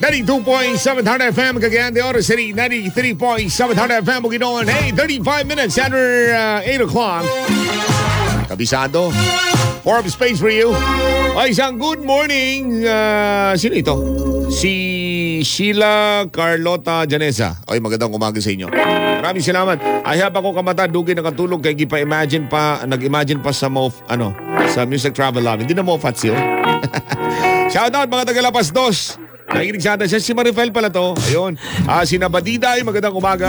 92.7 Heart FM, Cagayan de Oro City, 93.7 Heart FM, Bukidnon. Hey, 35 minutes after 8 o'clock. Kabisado. More space for you. Ay, isang good morning. Sino ito? Si Sheila Carlota Janesa. Ay, magandang umaga sa inyo. Maraming salamat. Ay, haba ko kamata, dugay nakatulog kay nag-imagine pa sa sa Music Travel Lab. Hindi na mo Fatsio. Shout out mga taga-Lapas 2. Nakikinig sa atin siya, si Marifel pala to. Ayun. Si Nabadida ay magandang umaga.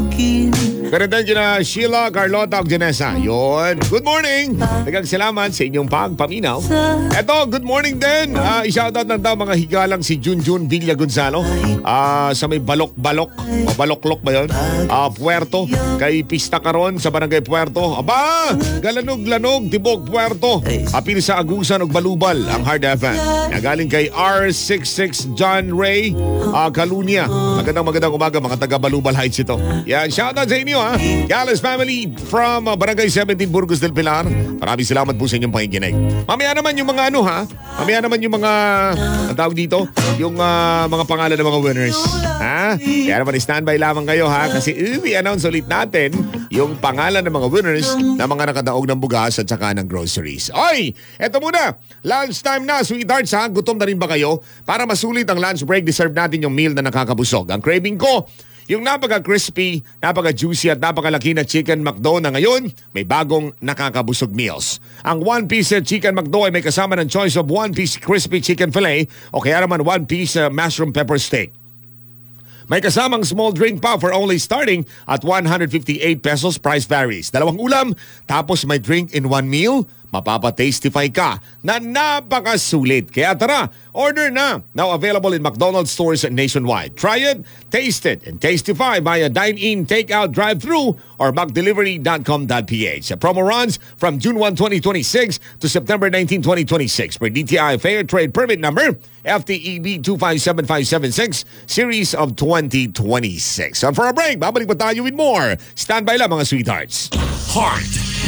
Ganun din na Sheila Carlota Janesa. Yun. Good morning. Nagang salamat sa inyong pagpaminaw. Eto, good morning din. I-shoutout ng daw mga higalang si Junjun Villa Gonzalo. Sa may Balok-Balok. O Baloklok ba yun? Puerto. Kay Pista Caron sa Barangay Puerto. Aba! Galanog-lanog, Tibog, Puerto. Apil sa Agusan ug Balubal, ang Hard FM. Nagaling kay R66 John Ray Calunia. Magandang umaga mga taga Balubal Heights ito. Yan, shoutout sa inyo. Gales family from Barangay 17 Burgos del Pilar. Maraming salamat po sa inyong pakikinig. Mamaya naman yung mga mamaya naman yung mga ang tawag dito, yung mga pangalan ng mga winners. Kaya naman standby lamang kayo kasi i-announce ulit natin yung pangalan ng mga winners na mga nakadaog ng bugas at saka ng groceries. Oy, eto muna. Lunch time na, sweethearts Gutom na rin ba kayo? Para masulit ang lunch break, deserve natin yung meal na nakakabusog. Ang craving ko, yung napaka-crispy, napaka-juicy at napaka-laki na Chicken McDo na ngayon may bagong nakakabusog meals. Ang one-piece Chicken McDo ay may kasama ng choice of one-piece crispy chicken fillet o kaya naman one-piece mushroom pepper steak. May kasamang small drink pa for only starting at 158 pesos. Price varies. 2 ulam, tapos may drink in 1 meal. Mapapa-tastify ka na napakasulit. Kaya tara, order na. Now available in McDonald's stores nationwide. Try it, taste it, and tastify via dine-in, take-out, drive-thru, or McDelivery.com.ph. Promo runs from June 1, 2026 to September 19, 2026 per DTI Fair Trade Permit Number FTEB 257576 Series of 2026. And for a break, babalik pa tayo with more. Stand by lang mga sweethearts. Heart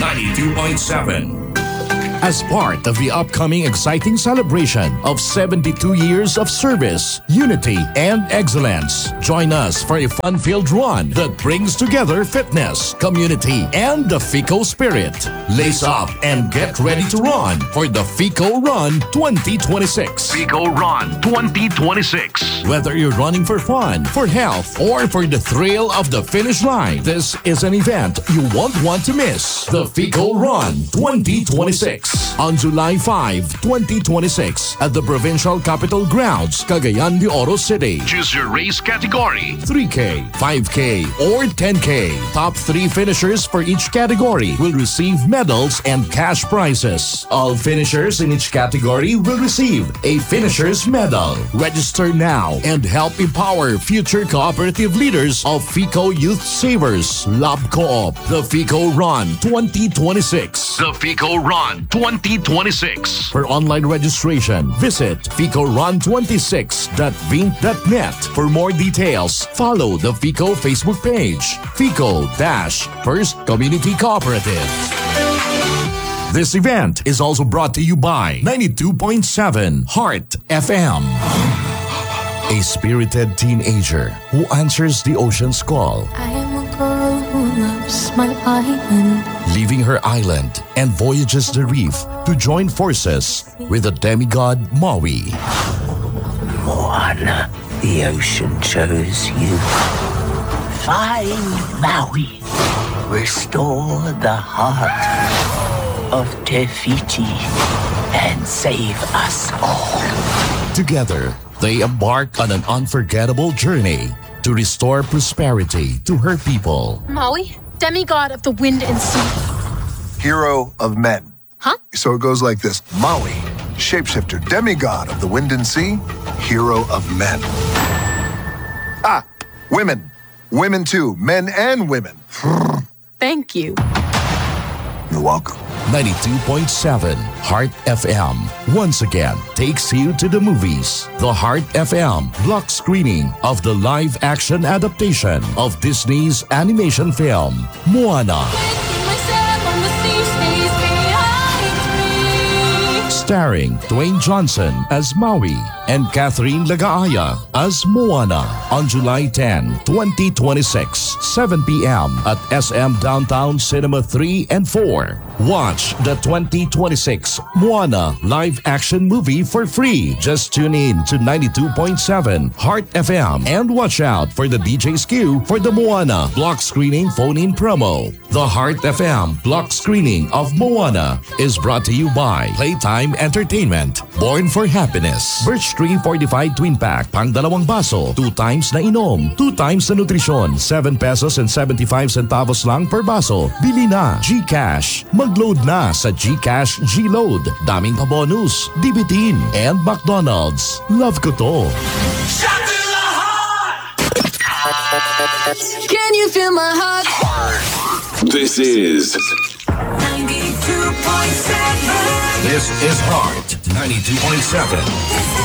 92.7. As part of the upcoming exciting celebration of 72 years of service, unity, and excellence, join us for a fun-filled run that brings together fitness, community, and the FICO spirit. Lace up and get ready to run for the FICO Run 2026. FICO Run 2026. Whether you're running for fun, for health, or for the thrill of the finish line, this is an event you won't want to miss. The FICO Run 2026. On July 5, 2026 at the Provincial Capital Grounds, Cagayan de Oro City. Choose your race category. 3K, 5K, or 10K. Top 3 finishers for each category will receive medals and cash prizes. All finishers in each category will receive a finisher's medal. Register now and help empower future cooperative leaders of FICO Youth Savers, Lab Co-op. The FICO Run 2026. The FICO Run 2026. For online registration, visit FICORun26.vink.net. For more details, follow the FICO Facebook page, FICO-First Community Cooperative. This event is also brought to you by 92.7 Heart FM. A spirited teenager who answers the ocean's call. I am a girl who loves my island. Leaving her island and voyages the reef to join forces with the demigod Maui. Moana, the ocean chose you. Find Maui. Restore the heart of Te Fiti and save us all. Together, they embark on an unforgettable journey to restore prosperity to her people. Maui, demigod of the wind and sea. Hero of men. Huh? So it goes like this. Maui, shapeshifter, demigod of the wind and sea, hero of men. Women. Women too. Men and women. Thank you. You're welcome. 92.7 Heart FM once again takes you to the movies. The Heart FM block screening of the live-action adaptation of Disney's animation film, Moana. Starring Dwayne Johnson as Maui, and Catherine Lagaaya as Moana on July 10, 2026, 7 p.m. at SM Downtown Cinema 3 and 4. Watch the 2026 Moana live action movie for free. Just tune in to 92.7 Heart FM and watch out for the DJ's queue for the Moana block screening phone-in promo. The Heart FM block screening of Moana is brought to you by Playtime Entertainment. Born for Happiness. Birch Tree Fortified Twin Pack. Pang dalawang baso. 2 times na inom. 2 times na nutrisyon. 7 pesos and 75 centavos lang per baso. Bili na. GCash. Mag-load na sa GCash G-Load. Daming pa bonus. Dibitin. And McDonald's. Love ko to. Can you feel my heart? This is 92.7. This is Heart 92.7.